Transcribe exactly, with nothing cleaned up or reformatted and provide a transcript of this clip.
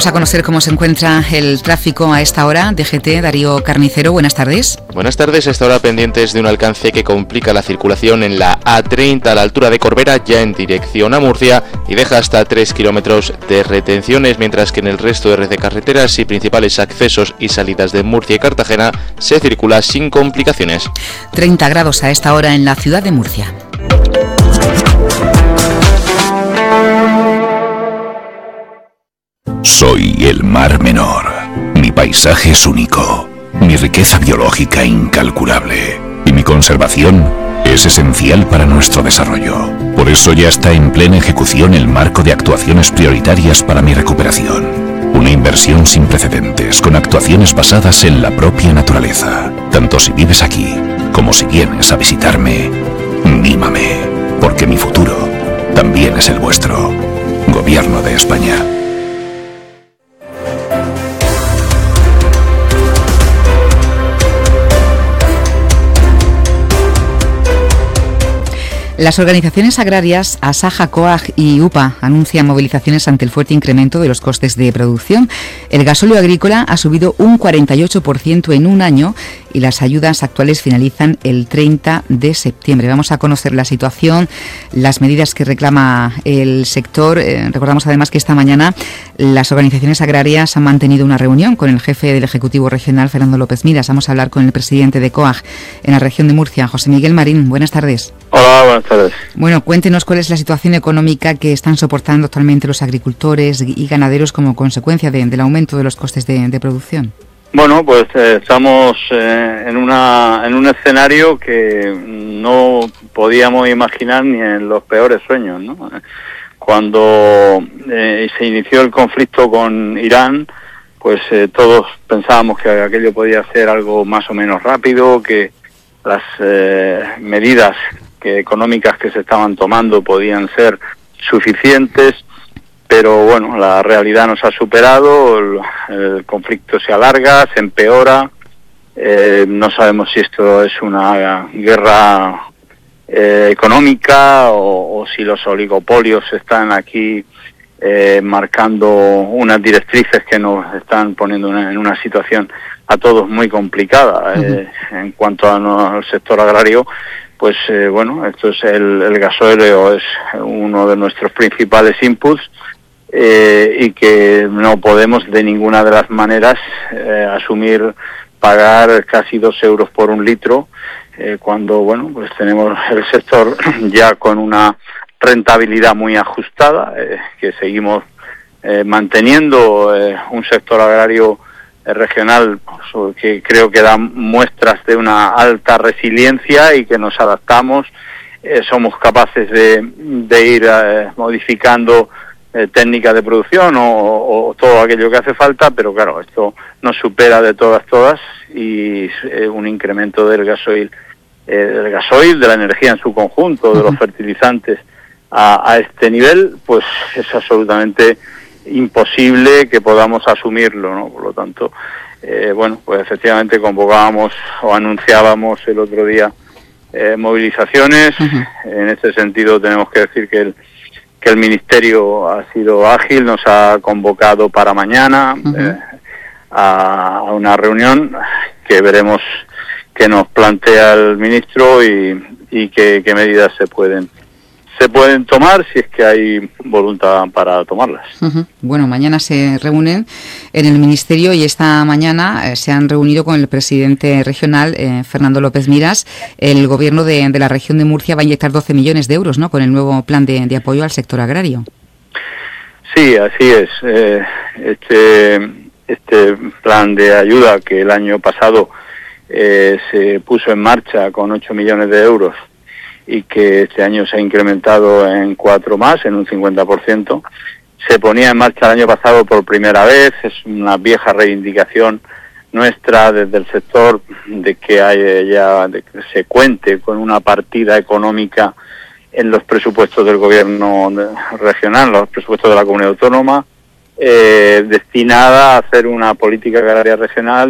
Vamos a conocer cómo se encuentra el tráfico a esta hora. D G T, Darío Carnicero, buenas tardes. Buenas tardes, a esta hora pendientes de un alcance que complica la circulación en la A treinta a la altura de Corbera, ya en dirección a Murcia, y deja hasta tres kilómetros de retenciones, mientras que en el resto de red de carreteras y principales accesos y salidas de Murcia y Cartagena se circula sin complicaciones. treinta grados a esta hora en la ciudad de Murcia. Soy el Mar Menor. Mi paisaje es único, mi riqueza biológica incalculable y mi conservación es esencial para nuestro desarrollo. Por eso ya está en plena ejecución el marco de actuaciones prioritarias para mi recuperación. Una inversión sin precedentes, con actuaciones basadas en la propia naturaleza. Tanto si vives aquí, como si vienes a visitarme, mímame, porque mi futuro también es el vuestro. Gobierno de España. Las organizaciones agrarias Asaja, COAG y UPA anuncian movilizaciones ante el fuerte incremento de los costes de producción. El gasóleo agrícola ha subido un cuarenta y ocho por ciento en un año y las ayudas actuales finalizan el treinta de septiembre. Vamos a conocer la situación, las medidas que reclama el sector. Eh, recordamos además que esta mañana las organizaciones agrarias han mantenido una reunión con el jefe del Ejecutivo Regional, Fernando López Miras. Vamos a hablar con el presidente de COAG en la región de Murcia, José Miguel Marín. Buenas tardes. Hola, buenas tardes. Bueno, cuéntenos cuál es la situación económica que están soportando actualmente los agricultores y ganaderos como consecuencia de, del aumento de los costes de, de producción. Bueno, pues eh, estamos eh, en una en un escenario que no podíamos imaginar ni en los peores sueños, ¿no? Cuando eh, se inició el conflicto con Irán, pues eh, todos pensábamos que aquello podía ser algo más o menos rápido, que las eh, medidas que económicas que se estaban tomando podían ser suficientes, pero bueno, la realidad nos ha superado, el, el conflicto se alarga, se empeora, eh, no sabemos si esto es una guerra eh, económica o, o si los oligopolios están aquí eh, marcando unas directrices que nos están poniendo una, en una situación a todos muy complicada. Uh-huh. Eh, en cuanto a no, al sector agrario, pues eh, bueno, esto es el, el gasóleo es uno de nuestros principales inputs eh, y que no podemos de ninguna de las maneras eh, asumir pagar casi dos euros por un litro eh, cuando bueno pues tenemos el sector ya con una rentabilidad muy ajustada, eh, que seguimos eh, manteniendo eh, un sector agrario regional que creo que da muestras de una alta resiliencia y que nos adaptamos, eh, somos capaces de, de ir eh, modificando eh, técnicas de producción o, o todo aquello que hace falta, pero claro, esto nos supera de todas todas y eh, un incremento del gasoil, eh, del gasoil, de la energía en su conjunto, de los fertilizantes a, a este nivel, pues es absolutamente imposible que podamos asumirlo, ¿no? Por lo tanto, eh, bueno, pues efectivamente convocábamos o anunciábamos el otro día eh, movilizaciones. Uh-huh. En este sentido tenemos que decir que el que el Ministerio ha sido ágil, nos ha convocado para mañana uh-huh. eh, a, a una reunión que veremos qué nos plantea el Ministro y, y qué, qué medidas se pueden se pueden tomar si es que hay voluntad para tomarlas. Uh-huh. Bueno, mañana se reúnen en el Ministerio y esta mañana eh, se han reunido con el presidente regional, eh, Fernando López Miras. El gobierno de, de la región de Murcia va a inyectar doce millones de euros, ¿no?, con el nuevo plan de, de apoyo al sector agrario. Sí, así es. Eh, este, este plan de ayuda que el año pasado eh, se puso en marcha con ocho millones de euros y que este año se ha incrementado en cuatro más, en un cincuenta por ciento. Se ponía en marcha el año pasado por primera vez, es una vieja reivindicación nuestra desde el sector de que haya ya, de que se cuente con una partida económica en los presupuestos del gobierno regional, los presupuestos de la comunidad autónoma, eh, destinada a hacer una política agraria regional